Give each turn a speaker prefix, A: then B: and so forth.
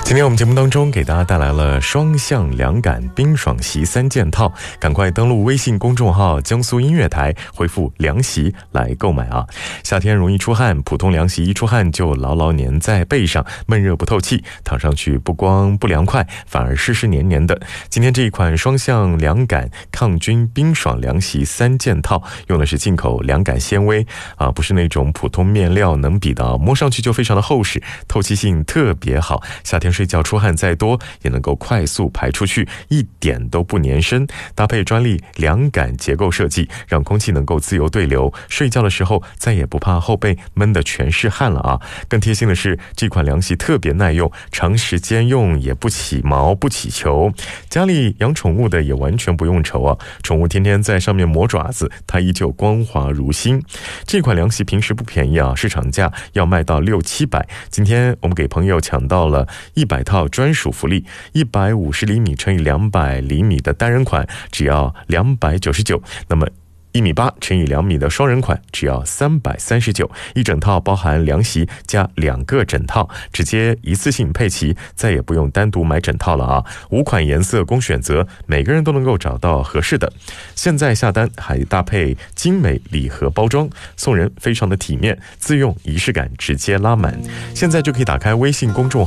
A: 今天我们节目当中给大家带来了双向凉感冰爽席3件套，赶快登录微信公众号江苏音乐台，回复凉席来购买啊。夏天容易出汗，普通凉席一出汗就牢牢粘在背上，闷热不透气，躺上去不光不凉快，反而湿湿黏黏的。今天这一款双向凉感抗菌冰爽凉席3件套，用的是进口凉感纤维啊，不是那种普通面料能比的，摸上去就非常的厚实，透气性特别好，夏天睡觉出汗再多也能够快速排出去，一点都不粘身。搭配专利凉感结构设计，让空气能够自由对流，睡觉的时候再也不怕后背闷得全是汗了啊！更贴心的是，这款凉席特别耐用，长时间用也不起毛不起球。家里养宠物的也完全不用愁啊，宠物天天在上面磨爪子，它依旧光滑如新。这款凉席平时不便宜啊，市场价要卖到600-700，今天我们给朋友抢到了100套专属福利，150厘米乘以200厘米的单人款只要299，那么1.8米乘以2米的双人款只要339，一整套包含凉席加2个枕套，直接一次性配齐，再也不用单独买枕套了啊！5款颜色供选择，每个人都能够找到合适的。现在下单还搭配精美礼盒包装，送人非常的体面，自用仪式感直接拉满。现在就可以打开微信公众